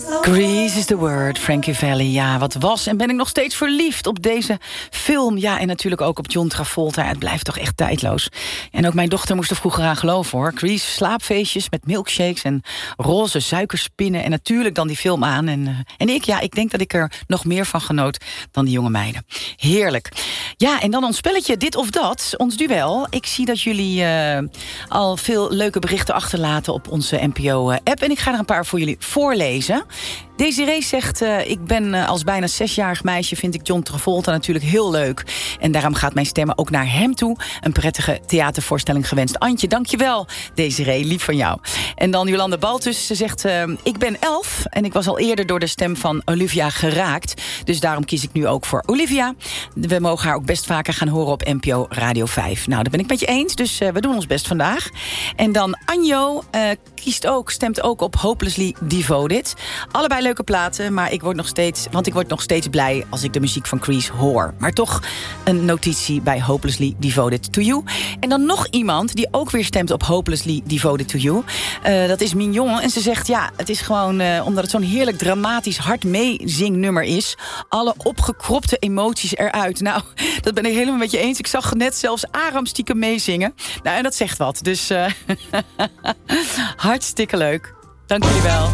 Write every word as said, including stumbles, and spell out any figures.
Grease is the word, Frankie Valli. Ja, wat was en ben ik nog steeds verliefd op deze film. Ja, en natuurlijk ook op John Travolta. Het blijft toch echt tijdloos. En ook mijn dochter moest er vroeger aan geloven, hoor. Grease, slaapfeestjes met milkshakes en roze suikerspinnen. En natuurlijk dan die film aan. En, uh, en ik, ja, ik denk dat ik er nog meer van genoot dan die jonge meiden. Heerlijk. Ja, en dan ons spelletje Dit of Dat, ons duel. Ik zie dat jullie uh, al veel leuke berichten achterlaten op onze N P O-app. En ik ga er een paar voor jullie voorlezen. Desiree zegt, uh, ik ben uh, als bijna zesjarig meisje... vind ik John Travolta natuurlijk heel leuk. En daarom gaat mijn stemmen ook naar hem toe. Een prettige theatervoorstelling gewenst. Antje, dankjewel, Desiree, lief van jou. En dan Jolanda Baltus, ze zegt... Uh, ik ben elf en ik was al eerder door de stem van Olivia geraakt. Dus daarom kies ik nu ook voor Olivia. We mogen haar ook best vaker gaan horen op N P O Radio vijf. Nou, dat ben ik met je eens, dus uh, we doen ons best vandaag. En dan Anjo uh, kiest ook, stemt ook op Hopelessly Devoted. Allebei leuke platen, maar ik word nog steeds, want ik word nog steeds blij als ik de muziek van Grease hoor. Maar toch een notitie bij Hopelessly Devoted to You. En dan nog iemand die ook weer stemt op Hopelessly Devoted to You. Uh, dat is Mignon. En ze zegt, ja, het is gewoon uh, omdat het zo'n heerlijk dramatisch hard meezingnummer is. Alle opgekropte emoties eruit. Nou, dat ben ik helemaal met je eens. Ik zag net zelfs Aram stiekem meezingen. Nou, en dat zegt wat. Dus uh, hartstikke leuk. Dank jullie wel.